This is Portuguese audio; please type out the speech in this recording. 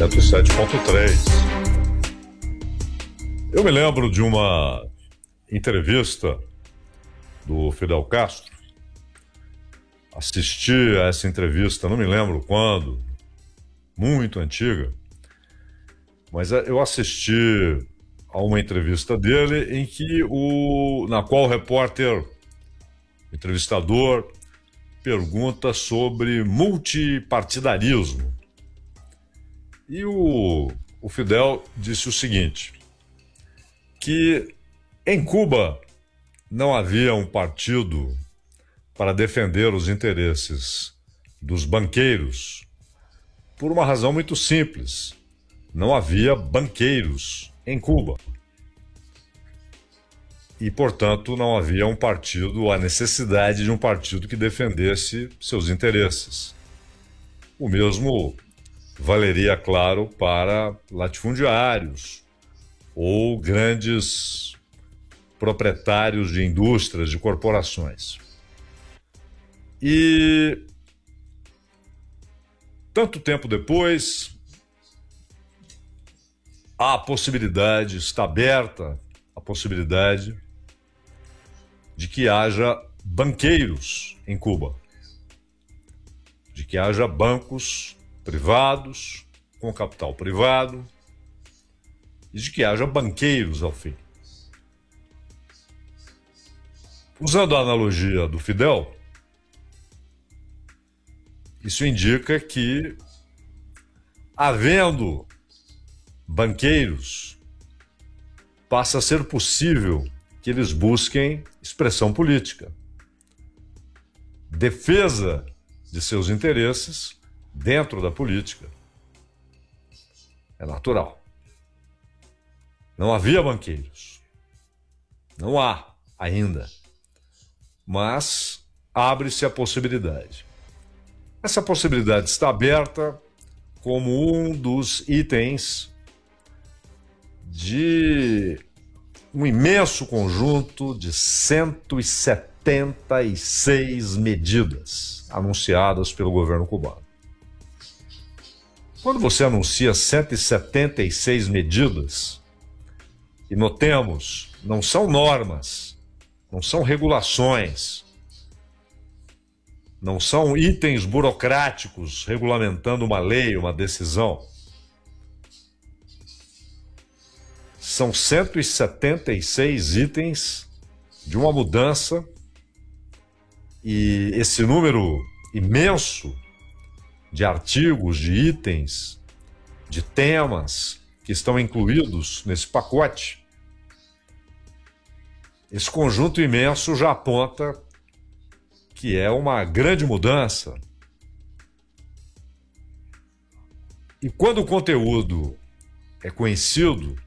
107.3. Eu me lembro de uma entrevista do Fidel Castro. Assisti a essa entrevista, não me lembro quando, muito antiga, mas eu assisti a uma entrevista dele na qual o repórter, o entrevistador, pergunta sobre multipartidarismo. E o Fidel disse o seguinte, que em Cuba não havia um partido para defender os interesses dos banqueiros, por uma razão muito simples. Não havia banqueiros em Cuba. E, portanto, não havia um partido, a necessidade de um partido que defendesse seus interesses. O mesmo valeria, claro, para latifundiários ou grandes proprietários de indústrias, de corporações. E tanto tempo depois, há a possibilidade, está aberta a possibilidade de que haja banqueiros em Cuba, de que haja bancos privados, com capital privado, e de que haja banqueiros ao fim. Usando a analogia do Fidel, isso indica que, havendo banqueiros, passa a ser possível que eles busquem expressão política, defesa de seus interesses dentro da política. É natural. Não havia banqueiros. Não há ainda. Mas abre-se a possibilidade. Essa possibilidade está aberta como um dos itens de um imenso conjunto de 176 medidas anunciadas pelo governo cubano. Quando você anuncia 176 medidas, e notemos, não são normas, não são regulações, não são itens burocráticos regulamentando uma lei, uma decisão. São 176 itens de uma mudança, e esse número imenso de artigos, de itens, de temas que estão incluídos nesse pacote, esse conjunto imenso já aponta que é uma grande mudança. E quando o conteúdo é conhecido,